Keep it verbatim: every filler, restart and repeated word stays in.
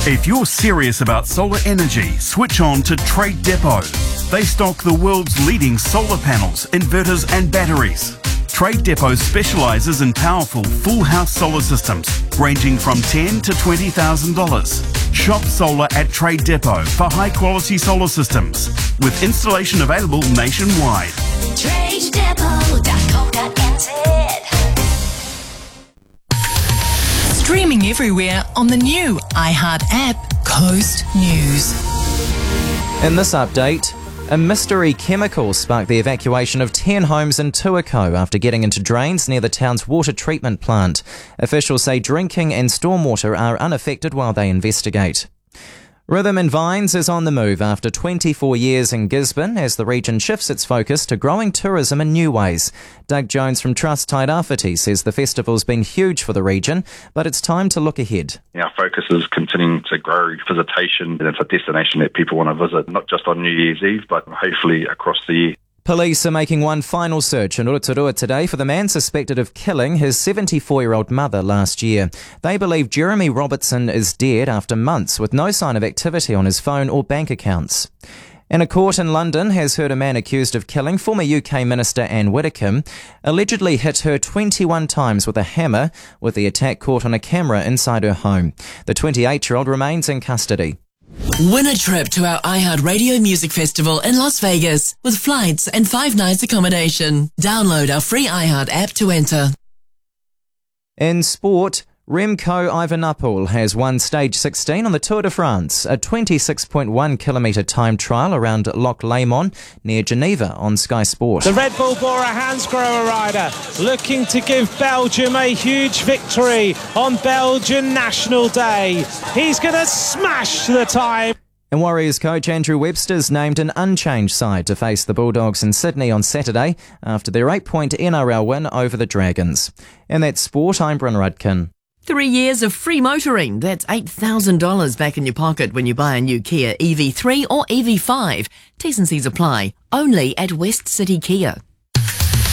If you're serious about solar energy, switch on to Trade Depot. They stock the world's leading solar panels, inverters and batteries. Trade Depot specialises in powerful full house solar systems ranging from ten thousand dollars to twenty thousand dollars. Shop solar at Trade Depot for high quality solar systems with installation available nationwide. trade depot dot co dot n z. Streaming everywhere on the new iHeart app, Coast News. In this update, a mystery chemical sparked the evacuation of ten homes in Tuakau after getting into drains near the town's water treatment plant. Officials say drinking and stormwater are unaffected while they investigate. Rhythm and Vines is on the move after twenty-four years in Gisborne as the region shifts its focus to growing tourism in new ways. Doug Jones from Trust Tairāwhiti says the festival's been huge for the region, but it's time to look ahead. Our focus is continuing to grow visitation, and it's a destination that people want to visit, not just on New Year's Eve, but hopefully across the year. Police are making one final search in Rotorua today for the man suspected of killing his seventy-four-year-old mother last year. They believe Jeremy Robertson is dead after months with no sign of activity on his phone or bank accounts. And a court in London has heard a man accused of killing former U K Minister Anne Widdecombe allegedly hit her twenty-one times with a hammer, with the attack caught on a camera inside her home. The twenty-eight-year-old remains in custody. Win a trip to our iHeart Radio Music Festival in Las Vegas with flights and five nights accommodation. Download our free iHeart app to enter. In sport, Remco Evenepoel has won stage sixteen on the Tour de France, a twenty-six point one kilometre time trial around Loch Lomond near Geneva on Sky Sport. The Red Bull Bora Hansgrohe rider looking to give Belgium a huge victory on Belgian National Day. He's going to smash the time. And Warriors coach Andrew Webster's named an unchanged side to face the Bulldogs in Sydney on Saturday after their eight-point N R L win over the Dragons. And that's sport, I'm Bryn Rudkin. Three years of free motoring. That's eight thousand dollars back in your pocket when you buy a new Kia E V three or E V five. T's and C's apply. Only at West City Kia.